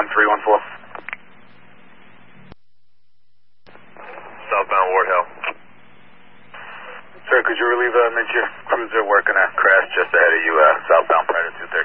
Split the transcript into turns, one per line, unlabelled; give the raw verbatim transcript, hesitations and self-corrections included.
three one four.
Southbound Ward Hill.
Sir, could you relieve uh, Midship Cruiser working a crash just ahead of you, uh, southbound Predator two thirty?